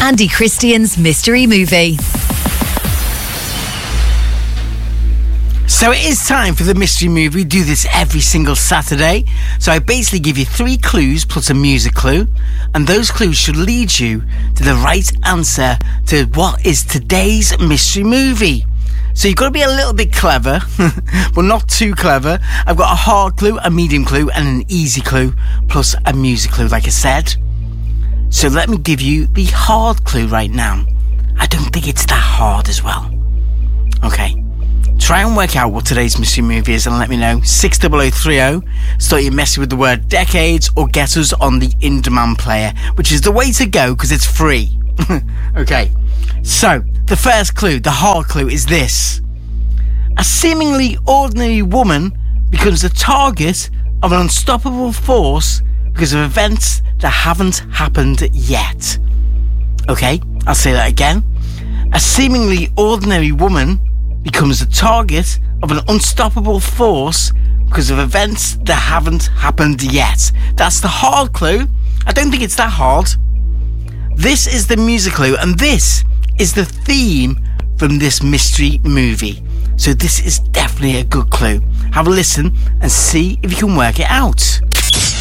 Andy Christian's Mystery Movie. So it is time for the mystery movie. We do this every single Saturday. So I basically give you 3 clues plus a music clue, and those clues should lead you to the right answer to what is today's mystery movie. So you've got to be a little bit clever, but not too clever. I've got a hard clue, a medium clue, and an easy clue, plus a music clue, like I said. So let me give you the hard clue right now. I don't think it's that hard as well. Okay. Try and work out what today's mystery movie is and let me know. 60030. Start your messing with the word decades or get us on the in-demand player, which is the way to go because it's free. Okay, so the first clue, the hard clue, is this. A seemingly ordinary woman becomes the target of an unstoppable force because of events that haven't happened yet. Okay, I'll say that again. A seemingly ordinary woman becomes the target of an unstoppable force because of events that haven't happened yet. That's the hard clue. I don't think it's that hard. This is the music clue, and this is the theme from this mystery movie. So this is definitely a good clue. Have a listen and see if you can work it out.